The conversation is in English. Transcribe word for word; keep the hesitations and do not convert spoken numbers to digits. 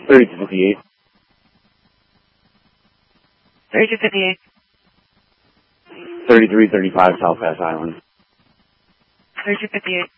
thirty-two fifty-eight. thirty-two fifty-eight. thirty-three thirty-five South Pass Island. thirty-two fifty-eight.